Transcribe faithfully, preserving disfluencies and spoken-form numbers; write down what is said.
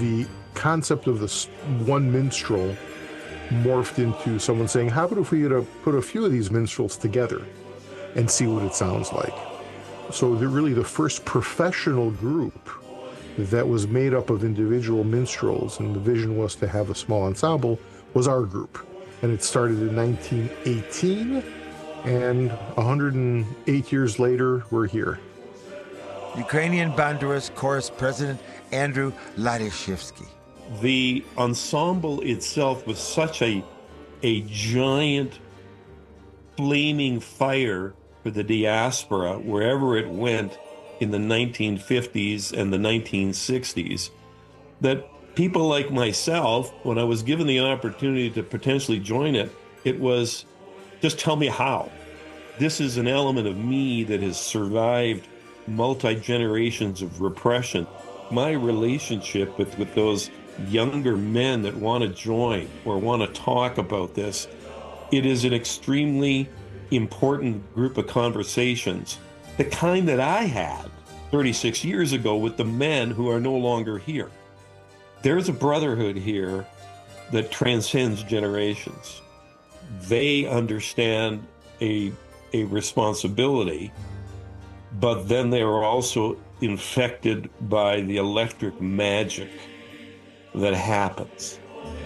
the concept of this one minstrel morphed into someone saying, how about if we uh, put a few of these minstrels together and see what it sounds like? So the, really the first professional group that was made up of individual minstrels, and the vision was to have a small ensemble, was our group. And it started in nineteen eighteen, and one hundred eight years later, we're here. Ukrainian Banderas Chorus President Andrew Ladishevsky. The ensemble itself was such a, a giant flaming fire for the diaspora wherever it went in the nineteen fifties and the nineteen sixties, that people like myself, when I was given the opportunity to potentially join it, it was just tell me how. This is an element of me that has survived multi-generations of repression. My relationship with, with those younger men that want to join or want to talk about this, it is an extremely important group of conversations, the kind that I had thirty-six years ago with the men who are no longer here. There's a brotherhood here that transcends generations. They understand a, a responsibility, but then they are also infected by the electric magic that happens.